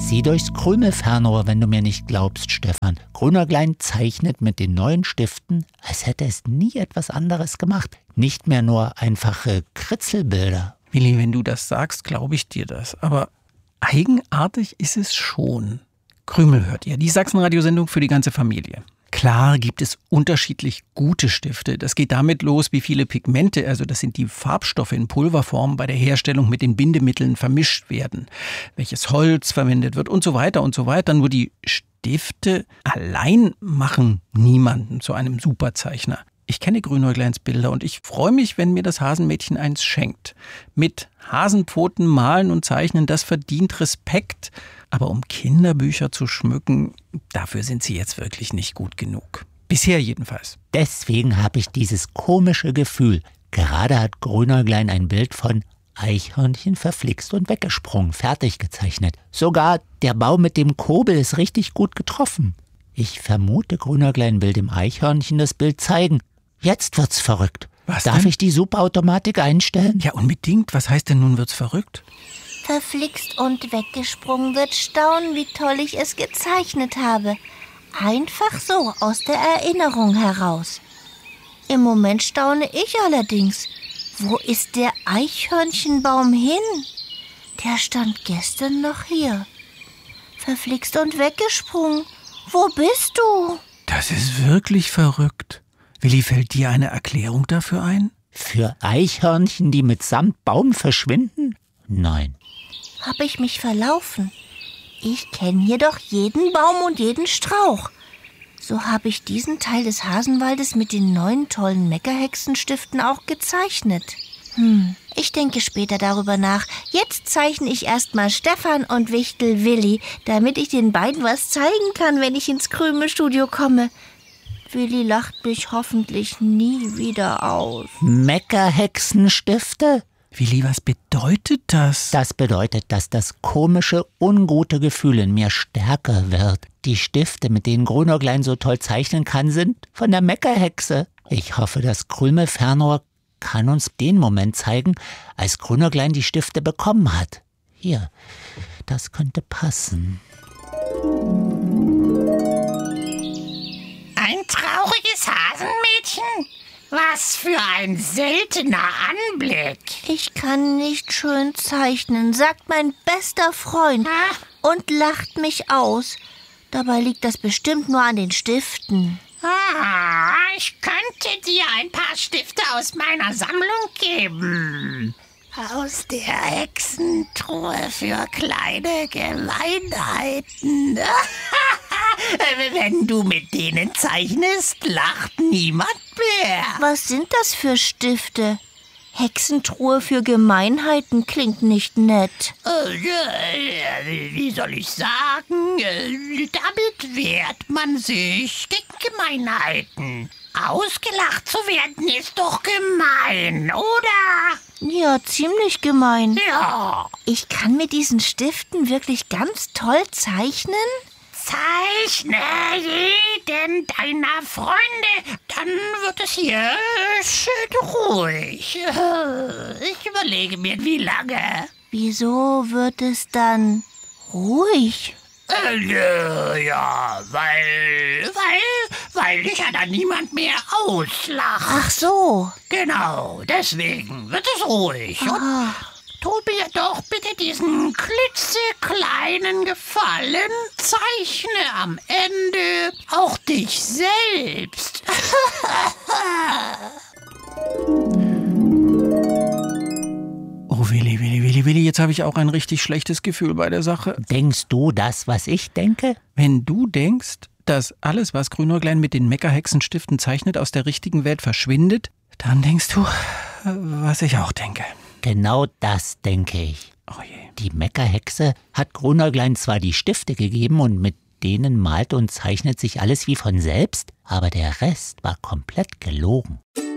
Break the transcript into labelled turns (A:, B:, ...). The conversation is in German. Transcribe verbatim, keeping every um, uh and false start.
A: Sieh durchs Krümelfernrohr, wenn du mir nicht glaubst, Stefan. Grünäuglein zeichnet mit den neuen Stiften, als hätte es nie etwas anderes gemacht. Nicht mehr nur einfache Kritzelbilder.
B: Willi, wenn du das sagst, glaube ich dir das. Aber eigenartig ist es schon. Krümel hört ihr, die Sachsenradiosendung für die ganze Familie. Klar gibt es unterschiedlich gute Stifte. Das geht damit los, wie viele Pigmente, also das sind die Farbstoffe in Pulverform, bei der Herstellung mit den Bindemitteln vermischt werden. Welches Holz verwendet wird und so weiter und so weiter. Nur die Stifte allein machen niemanden zu einem Superzeichner. Ich kenne Grünäugleins Bilder und ich freue mich, wenn mir das Hasenmädchen eins schenkt. Mit Hasenpfoten malen und zeichnen, das verdient Respekt. Aber um Kinderbücher zu schmücken, dafür sind sie jetzt wirklich nicht gut genug. Bisher jedenfalls.
A: Deswegen habe ich dieses komische Gefühl. Gerade hat Grünäuglein ein Bild von Eichhörnchen verflixt und weggesprungen, fertig gezeichnet. Sogar der Baum mit dem Kobel ist richtig gut getroffen. Ich vermute, Grünäuglein will dem Eichhörnchen das Bild zeigen. Jetzt wird's verrückt.
B: Was
A: Darf
B: denn?
A: ich die Superautomatik einstellen?
B: Ja, unbedingt. Was heißt denn nun wird's verrückt?
C: Verflixt und weggesprungen wird staunen, wie toll ich es gezeichnet habe. Einfach so, aus der Erinnerung heraus. Im Moment staune ich allerdings. Wo ist der Eichhörnchenbaum hin? Der stand gestern noch hier. Verflixt und weggesprungen. Wo bist du?
B: Das ist wirklich verrückt. Willi, fällt dir eine Erklärung dafür ein?
A: Für Eichhörnchen, die mitsamt Baum verschwinden? Nein.
C: Hab ich mich verlaufen? Ich kenne hier doch jeden Baum und jeden Strauch. So habe ich diesen Teil des Hasenwaldes mit den neuen tollen Meckerhexenstiften auch gezeichnet. Hm, ich denke später darüber nach. Jetzt zeichne ich erstmal Stefan und Wichtel Willi, damit ich den beiden was zeigen kann, wenn ich ins Krümelstudio komme. Willi lacht mich hoffentlich nie wieder aus.
A: Meckerhexenstifte?
B: Willi, was bedeutet das?
A: Das bedeutet, dass das komische, ungute Gefühl in mir stärker wird. Die Stifte, mit denen Grünäuglein so toll zeichnen kann, sind von der Meckerhexe. Ich hoffe, das Krümelfernrohr kann uns den Moment zeigen, als Grünäuglein die Stifte bekommen hat. Hier, das könnte passen.
D: Ein trauriges Hasenmädchen? Was für ein seltener Anblick.
C: Ich kann nicht schön zeichnen, sagt mein bester Freund und lacht mich aus. Dabei liegt das bestimmt nur an den Stiften.
D: Ah, ich könnte dir ein paar Stifte aus meiner Sammlung geben. Aus der Hexentruhe für kleine Gemeinheiten. Wenn du mit denen zeichnest, lacht niemand mehr.
C: Was sind das für Stifte? Hexentruhe für Gemeinheiten klingt nicht nett.
D: Äh, wie soll ich sagen? Damit wehrt man sich gegen Gemeinheiten. Ausgelacht zu werden ist doch gemein, oder?
C: Ja, ziemlich gemein.
D: Ja.
C: Ich kann mit diesen Stiften wirklich ganz toll zeichnen?
D: Zeichne jeden deiner Freunde, dann wird es hier schön ruhig. Ich überlege mir, wie lange.
C: Wieso wird es dann ruhig?
D: Äh, ja, weil, weil, weil dich ja dann niemand mehr auslacht.
C: Ach so.
D: Genau, deswegen wird es ruhig. Und
C: Ah.
D: tu mir doch bitte diesen klitzekleinen Gefallen. Zeichne am Ende auch dich selbst.
B: Oh, Willi, Willi, Willi, Willi, jetzt habe ich auch ein richtig schlechtes Gefühl bei der Sache.
A: Denkst du das, was ich denke?
B: Wenn du denkst, dass alles, was Grünäuglein mit den Meckerhexenstiften zeichnet, aus der richtigen Welt verschwindet, dann denkst du, was ich auch denke.
A: Genau das denke ich.
B: Oh je.
A: Die Meckerhexe hat Grünäuglein zwar die Stifte gegeben und mit denen malt und zeichnet sich alles wie von selbst, aber der Rest war komplett gelogen.